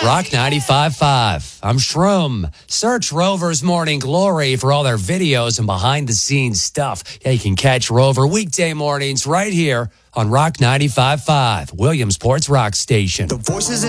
Rock 95.5. I'm Shroom. Search Rover's Morning Glory for all their videos and behind-the-scenes stuff. Yeah, you can catch Rover weekday mornings right here on Rock 95.5, Williamsport's rock station. The voices